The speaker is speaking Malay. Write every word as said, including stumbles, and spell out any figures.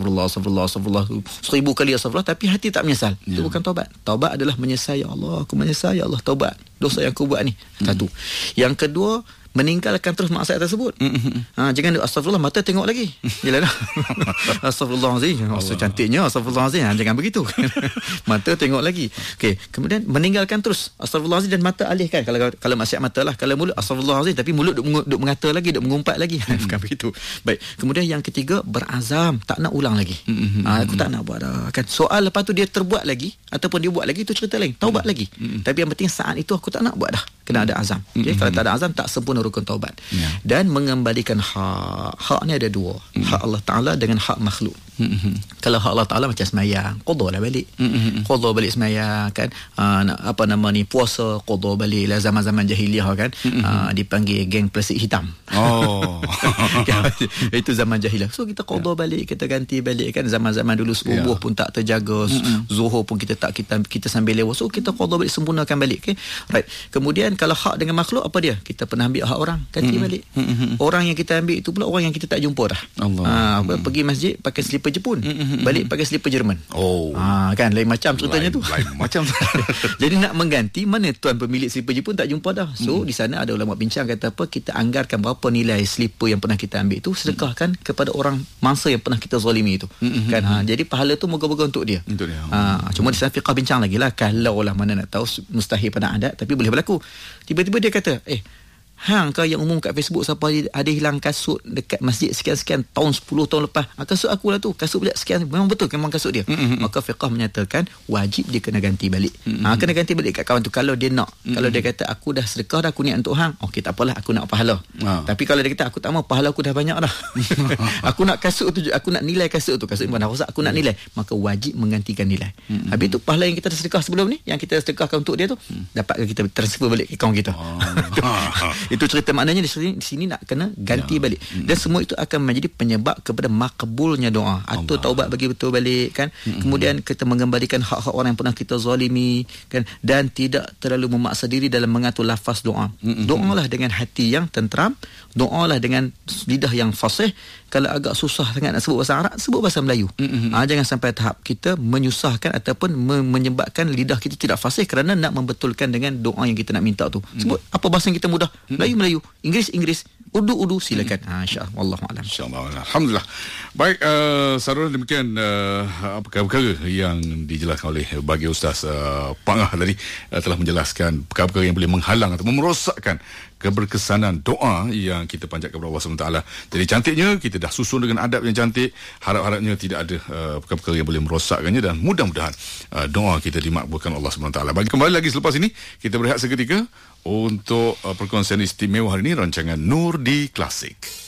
Astagfirullah, astagfirullah, astagfirullah seribu kali astagfirullah, tapi hati tak menyesal. Ya. Itu bukan taubat. Taubat adalah menyesal, ya Allah, aku menyesal, ya Allah, taubat dosa yang aku buat ni. Satu. Yang kedua, meninggalkan terus maksiat tersebut. Mm-hmm. Ha, jangan astagfirullah mata tengok lagi. Jelah dah. Astagfirullahalazim. So cantiknya astagfirullahalazim. Ha, jangan begitu. Mata tengok lagi. Okey, kemudian meninggalkan terus astagfirullahalazim dan mata alihkan. Kalau kalau maksiat mata lah, kalau mulut astagfirullahalazim tapi mulut duk, duk mengata lagi, duk mengumpat lagi. Mm-hmm. Bukan begitu. Baik. Kemudian yang ketiga, berazam tak nak ulang lagi. Mm-hmm. Ha, aku tak nak buat dah. Kan soal lepas tu dia terbuat lagi ataupun dia buat lagi, itu cerita lain. Taubat mm-hmm. lagi. Mm-hmm. Tapi yang penting saat itu aku tak nak buat dah. Kena ada azam. Okey, mm-hmm. kalau tak ada azam tak sempurna rukun taubat. Yeah. Dan mengembalikan hak. Hak ni ada dua. Mm-hmm. Hak Allah Ta'ala dengan hak makhluk. Mm-hmm. Kalau hak Allah Ta'ala macam semayang, qadha lah balik. Mm-hmm. Qadha balik semayang kan. Uh, apa nama ni, puasa, qadha balik lah zaman-zaman jahiliah kan. Mm-hmm. Uh, dipanggil geng plastik hitam. Oh. Itu zaman jahiliah. So kita qadha yeah. balik, kita ganti balik kan. Zaman-zaman dulu subuh yeah. pun tak terjaga, mm-hmm. zuhur pun kita tak kita kita sambil lewat. So kita qadha balik, sempurnakan balik. Okay? Right. Kemudian kalau hak dengan makhluk, apa dia? Kita pernah ambil hak orang, ganti mm-hmm. balik. Mm-hmm. Orang yang kita ambil itu pula orang yang kita tak jumpa dah. Allah. Ha, mm-hmm. pergi masjid pakai slipper Jepun, mm-hmm. balik pakai slipper Jerman. Oh. Ha, kan lain macam ceritanya lain, tu. Lain macam. Jadi nak mengganti, mana tuan pemilik slipper Jepun tak jumpa dah. So mm-hmm. di sana ada ulama bincang kata apa, kita anggarkan berapa nilai slipper yang pernah kita ambil tu, sedekahkan mm-hmm. kepada orang mangsa yang pernah kita zalimi itu. Mm-hmm. Kan ha, jadi pahala tu moga-moga untuk dia. Untuk dia. Ha, cuma di sana fiqh bincang lagi lah, kalau lah mana nak tahu, mustahil pada adat tapi boleh berlaku. Tiba-tiba dia kata, eh hang kau yang umum kat Facebook siapa ada hilang kasut dekat masjid sekian-sekian tahun, sepuluh tahun lepas. Ha, kasut aku lah tu, kasut beliau sekian, memang betul memang kasut dia. Mm-hmm. Maka fiqh menyatakan wajib dia kena ganti balik. Mm-hmm. Ha, kena ganti balik kat kawan tu kalau dia nak. Mm-hmm. Kalau dia kata aku dah sedekah dah, aku niat untuk hang, okey tak apalah, aku nak pahala. Oh. Tapi kalau dia kata aku tak mau, pahala aku dah banyak dah. Aku nak kasut tu, aku nak nilai kasut tu, kasut ni mana rosak, aku nak nilai, maka wajib menggantikan nilai. Mm-hmm. Habis tu pahala yang kita dah sedekah sebelum ni, yang kita sedekahkan untuk dia tu, mm. dapat kita transfer balik ke akaun kita. Oh. Itu cerita maknanya di sini, di sini nak kena ganti ya. balik. Mm-hmm. Dan semua itu akan menjadi penyebab kepada makbulnya doa atau Allah. Taubat bagi betul balik kan. Mm-hmm. Kemudian kita mengembalikan hak-hak orang yang pernah kita zalimi kan, dan tidak terlalu memaksa diri dalam mengatur lafaz doa. Mm-hmm. Doalah dengan hati yang tenteram, doalah dengan lidah yang fasih. Kalau agak susah sangat nak sebut bahasa Arab, sebut bahasa Melayu. Mm-hmm. Ha, jangan sampai tahap kita menyusahkan ataupun me- menyebabkan lidah kita tidak fasih kerana nak membetulkan dengan doa yang kita nak minta tu. Mm-hmm. Sebut apa bahasa yang kita mudah. Mm-hmm. Melayu Melayu, Inggeris Inggeris, Urdu Urdu, silakan. Mm-hmm. Ha, insya-Allah, wallahu a'lam. Insya-Allah. Alhamdulillah. Baik, uh, Sarul, demikian uh, perkara-perkara yang dijelaskan oleh bagi Ustaz uh, Pangah tadi, uh, telah menjelaskan perkara-perkara yang boleh menghalang atau merosakkan keberkesanan doa yang kita panjat kepada Allah subhanahu wa taala. Jadi cantiknya kita dah susun dengan adab yang cantik. Harap-harapnya tidak ada uh, perkara-perkara yang boleh merosakkannya, dan mudah-mudahan uh, doa kita dimakbulkan Allah subhanahu wa taala. Bagi kembali lagi selepas ini, kita berehat seketika untuk uh, perkongsian istimewa hari ini, rancangan Nur di Klasik.